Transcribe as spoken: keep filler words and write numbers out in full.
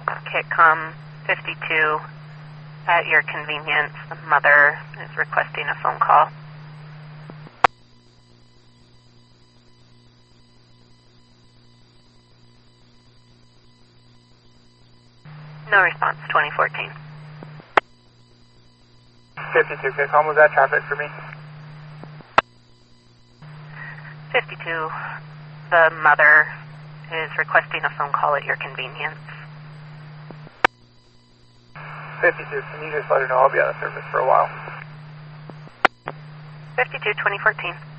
Kitcom fifty-two, at your convenience. The mother is requesting a phone call. No response, twenty fourteen. fifty-two, Kitcom, was that traffic for me? fifty-two, the mother is requesting a phone call at your convenience. fifty-two, can you just let her know I'll be out of service for a while? fifty-two, twenty fourteen.